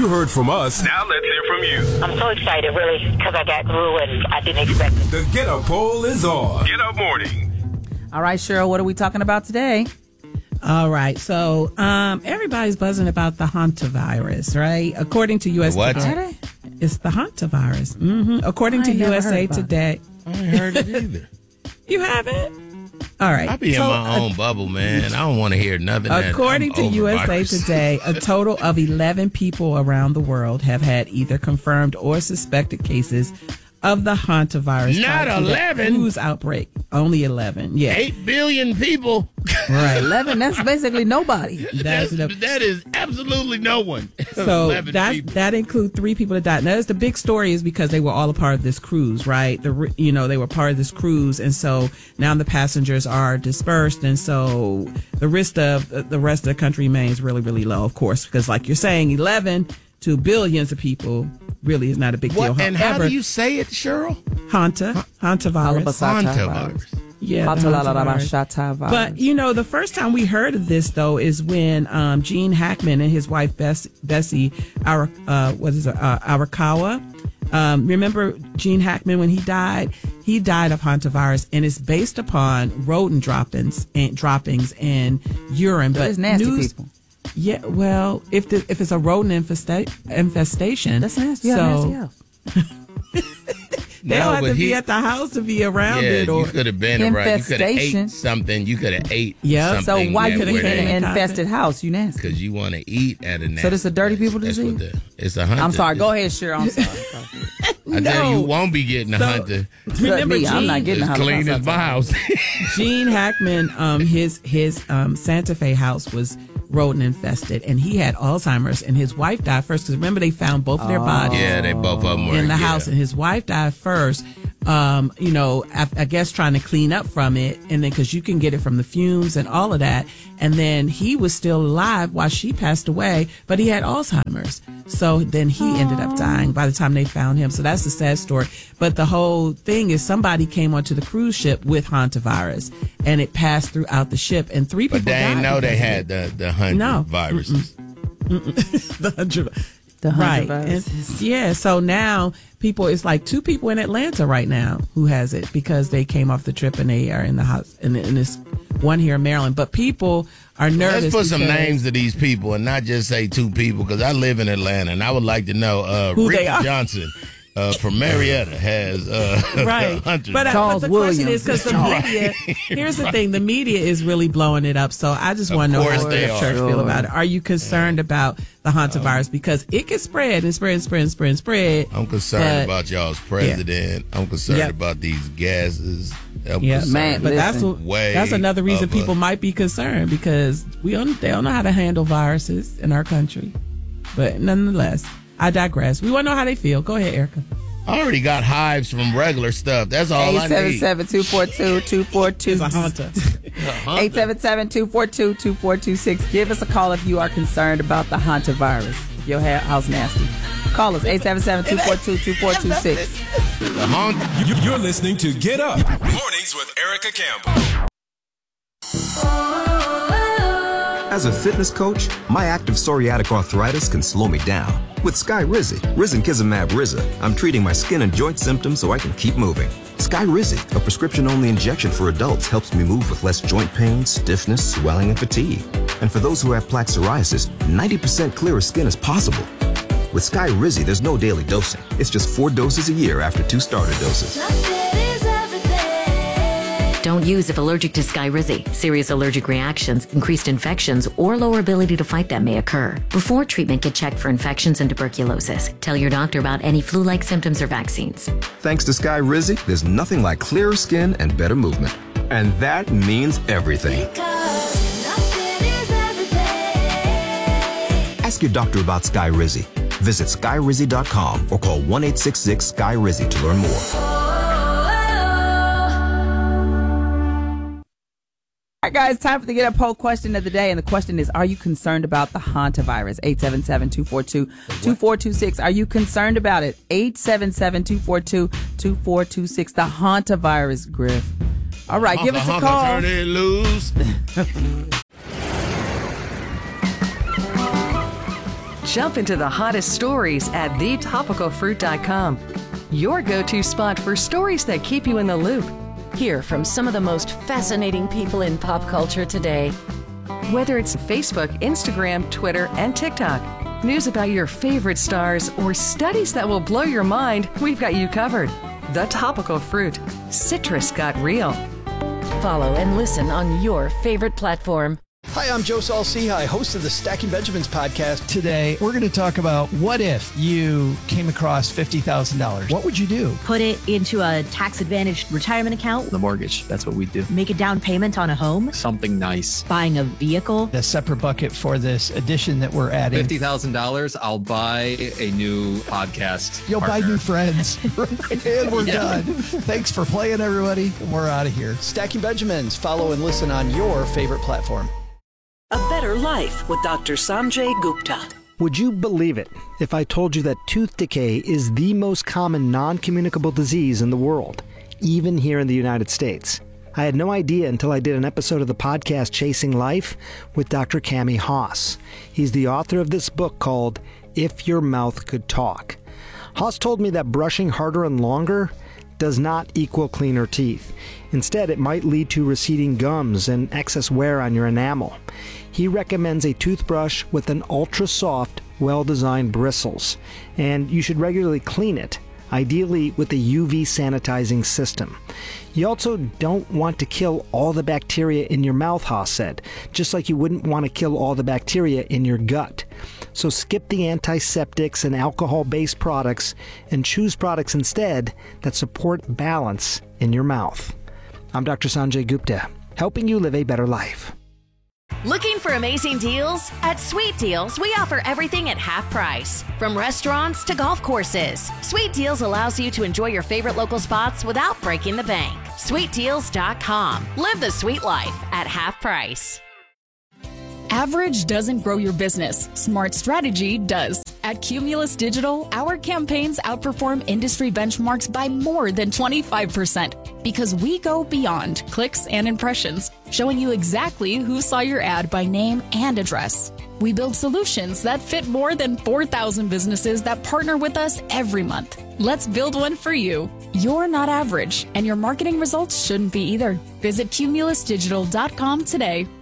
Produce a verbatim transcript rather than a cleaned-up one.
You heard from us. Now let's hear from you. I'm so excited, really, because I got through and I didn't expect it. The Get Up poll is on. Get Up Morning. All right, Cheryl, what are we talking about today? All right, so um, everybody's buzzing about the hantavirus, right? According to U S What? Today, it's the hantavirus. Mm-hmm. According I to ain't never U S A heard about Today, I ain't heard it either. you haven't. All right, I be so, in my own bubble, man. I don't want to hear nothing. According that to I'm U S A over virus. Today, a total of eleven people around the world have had either confirmed or suspected cases of the hantavirus. Not tied to the eleven? cruise outbreak. Only eleven. Yeah, Eight billion people. right. eleven, that's basically nobody. That's That's, the- that is absolutely no one. So eleven that people. that include three people that died. Now, that's the big story is because they were all a part of this cruise, right? The re- you know they were part of this cruise, and so now the passengers are dispersed, and so the risk of the rest of the country remains really, really low, of course, because like you're saying, eleven to billions of people really is not a big What, deal. and how do you say it, Cheryl? Hanta hantavirus? Hantavirus. Yeah, the hantavirus. But, you know, the first time we heard of this, though, is when um, Gene Hackman and his wife, Bess, Bessie, Ara, uh, what is it, uh, Arakawa. Um, remember Gene Hackman when he died? He died of hantavirus, and it's based upon rodent droppings and, droppings and urine. So but it's nasty news, people. Yeah, well, if the, if it's a rodent infesta- infestation. That's nasty. Yeah, so, nasty house. They No, don't have but to he- be at the house to be around Yeah, it. Or you could have been around. You could have Infestation. ate something. You could have ate Yeah, so something. So why that you could've where live in they- an infested house? You nasty. Because you want to eat at a nasty So this a dirty place. people That's disease? what the, it's a hunter. I'm sorry. Go ahead, Cheryl. I'm sorry. I tell you, No. you won't be getting a So- hunter. Remember, me, I'm Gene, not getting a As hunter. clean as my house. Gene Hackman, um, his his um, Santa Fe house was rodent infested, and he had Alzheimer's, and his wife died first. Because remember, they found both of their bodies Yeah, they both of them were in the yeah. house, and his wife died first. Um, you know, I, I guess trying to clean up from it, and then because you can get it from the fumes and all of that, and then he was still alive while she passed away, but he had Alzheimer's. So then he ended up dying by the time they found him. So that's the sad story. But the whole thing is somebody came onto the cruise ship with hantavirus, and it passed throughout the ship, and three people But they ain't died know they because of had it. the, the hundred No. viruses. the hundred. The Right. hantavirus. And, yeah. So now people, it's like two people in Atlanta right now who has it because they came off the trip and they are in the house in, in this one here in Maryland. But people are nervous. Let's put some because- names to these people and not just say two people, because I live in Atlanta and I would like to know uh, Who Ricky they are. Johnson uh, from Marietta has uh, Right. hunter. But, uh, Charles but the question Williams. is because the media, here's the thing, the media is really blowing it up. So I just want to know course how they the are. church feel Sure. about it. Are you concerned about the hantavirus? Because it can spread and spread and spread and spread and spread. I'm concerned but- about y'all's president. I'm concerned Yep. about these gases. I'm Yeah, concerned Man, But that's Listen. what, way that's another reason of a- people might be concerned because we don't, they don't know how to handle viruses in our country. But nonetheless, I digress. We want to know how they feel. Go ahead, Erica. I already got hives from regular stuff. That's all I eight seven need. seven, two four two, two four two It's a hunter. eight seven seven, two four two, two four two six. Give us a call if you are concerned about the hantavirus. If your ha- house nasty. Call us, eight seven seven, two four two, two four two six. The haunt- You- You're listening to Get Up Mornings with Erica Campbell. As a fitness coach, my active psoriatic arthritis can slow me down. With Skyrizi, Risankizumab Riza, I'm treating my skin and joint symptoms so I can keep moving. Skyrizi, a prescription-only injection for adults, helps me move with less joint pain, stiffness, swelling, and fatigue. And for those who have plaque psoriasis, ninety percent clearer skin is possible. With Skyrizi, there's no daily dosing. It's just four doses a year after two starter doses. Don't use if allergic to Skyrizi. Serious allergic reactions, increased infections, or lower ability to fight them may occur. Before treatment, get checked for infections and tuberculosis. Tell your doctor about any flu-like symptoms or vaccines. Thanks to Skyrizi, there's nothing like clearer skin and better movement. And that means everything. Ask your doctor about Skyrizi. Visit skyrizi dot com or call one eight six six Sky Rizzi to learn more. All right, guys, time for the Get Up poll question of the day. And the question is, are you concerned about the hantavirus? eight seven seven, two four two, two four two six. Are you concerned about it? eight seven seven, two four two, two four two six. The hantavirus, Griff. All right, give us a Honka, call. Turn it loose. Jump into the hottest stories at the topical fruit dot com. Your go-to spot for stories that keep you in the loop. Hear from some of the most fascinating people in pop culture today. Whether it's Facebook, Instagram, Twitter, and TikTok, news about your favorite stars, or studies that will blow your mind, we've got you covered. The Topical Fruit. Citrus got real. Follow and listen on your favorite platform. Hi, I'm Joe Saul-Sehy, host of the Stacking Benjamins podcast. Today, we're going to talk about what if you came across fifty thousand dollars. What would you do? Put it into a tax-advantaged retirement account. The mortgage, that's what we do. Make a down payment on a home. Something nice. Buying a vehicle. A separate bucket for this addition that we're adding. fifty thousand dollars, I'll buy a new podcast You'll partner. buy new friends. And we're yeah. done. Thanks for playing, everybody. We're out of here. Stacking Benjamins. Follow and listen on your favorite platform. A Better Life with Doctor Sanjay Gupta. Would you believe it if I told you that tooth decay is the most common non-communicable disease in the world, even here in the United States? I had no idea until I did an episode of the podcast Chasing Life with Doctor Cami Haas. He's the author of this book called If Your Mouth Could Talk. Haas told me that brushing harder and longer does not equal cleaner teeth. Instead, it might lead to receding gums and excess wear on your enamel. He recommends a toothbrush with an ultra-soft, well-designed bristles, and you should regularly clean it, ideally with a U V sanitizing system. You also don't want to kill all the bacteria in your mouth, Haas said, just like you wouldn't want to kill all the bacteria in your gut. So skip the antiseptics and alcohol-based products and choose products instead that support balance in your mouth. I'm Doctor Sanjay Gupta, helping you live a better life. Looking for amazing deals? At Sweet Deals, we offer everything at half price. From restaurants to golf courses, Sweet Deals allows you to enjoy your favorite local spots without breaking the bank. sweet deals dot com. Live the sweet life at half price. Average doesn't grow your business. Smart strategy does. At Cumulus Digital, our campaigns outperform industry benchmarks by more than twenty-five percent because we go beyond clicks and impressions, showing you exactly who saw your ad by name and address. We build solutions that fit more than four thousand businesses that partner with us every month. Let's build one for you. You're not average, and your marketing results shouldn't be either. Visit cumulus digital dot com today.